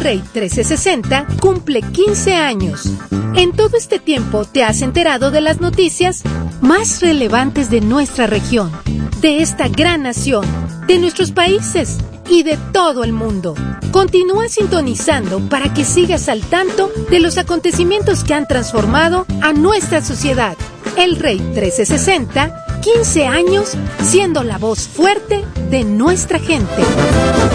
Rey 1360 cumple 15 años. En todo este tiempo te has enterado de las noticias más relevantes de nuestra región, de esta gran nación, de nuestros países y de todo el mundo. Continúa sintonizando para que sigas al tanto de los acontecimientos que han transformado a nuestra sociedad. El Rey 1360, 15 años siendo la voz fuerte de nuestra gente.